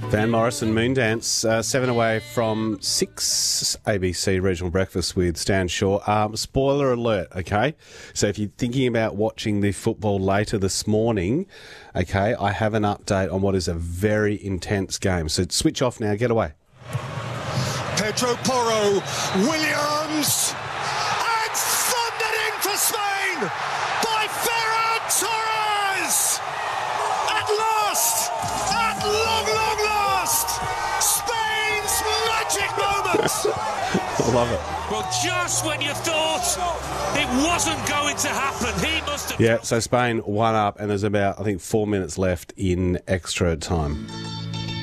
Van Morrison, Moondance, 7 away from 6 ABC Regional Breakfast with Stan Shaw. Spoiler alert, okay? So if you're thinking about watching the football later this morning, okay, I have an update on what is a very intense game. So switch off now, get away. Pedro Porro, Williams, and thundered in for Spain by Ferran Torres! At last, at long last, Spain's magic moment! I love it. Well, just when you thought it wasn't going to happen, he must have... Yeah, so Spain 1 up, and there's about, I think, 4 minutes left in extra time.